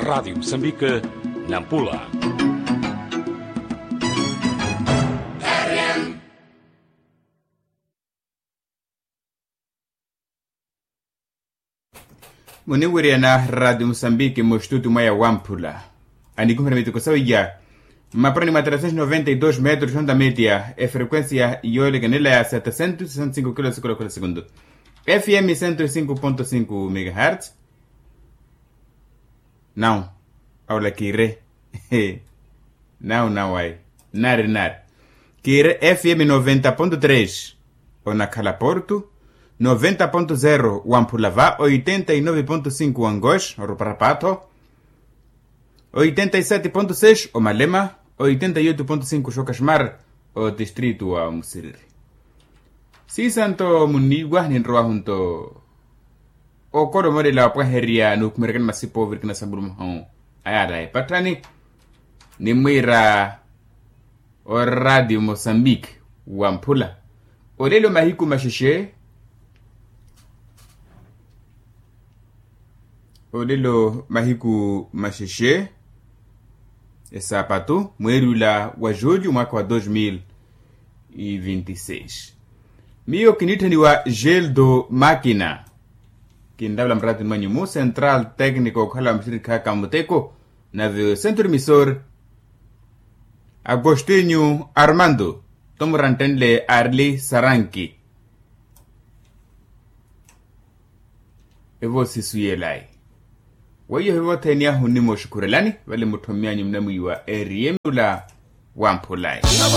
Rádio Moçambique, Nampula. Muniwiri na Radio Moçambique mostutu maya wampula. Anigumpra mitiko sawia. Maprani ma 392 metros onda média e frequência iólica nela é 765 km por segundo. FM 105.5 MHz. Não. Aula kire. Não ai. Nar. Kire FM 90.3. Ona Cala Porto. 90.0 Wampulava, 89.5 Angos, Ruparapato, 87.6 o Malema, 88.5 Chocasmar, o distrito a Musiriri. Si santo munigwa ninroa junto o koro mori la paheria no kumergan masipo virkna sambrum hon ayada patrani ni mwira o Radio Moçambique Wampula o lelo mahiku mashishe Odelo mahiku masheshe sapato mwerula wa jojo mwaka wa 2026. Mio kinitani wa Geldo Máquina kindabla mrati manyumu Central Técnico khala mshirika kamuteko na vyo centro emisor Agostinho Armando tomurantenle Arli Saranki evo sisuyelai Wayo hewa tenia huni mo shukurelani wale mutomia nyumnemu yuwa eriemula wampulai.